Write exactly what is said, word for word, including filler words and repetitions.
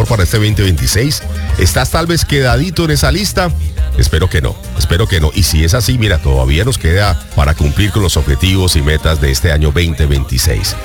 mejor para este veinte veintiséis? ¿Estás tal vez quedadito en esa lista? Espero que no, espero que no. Y si es así, mira, todavía nos queda para cumplir con los objetivos y metas de este año veinte veintiséis.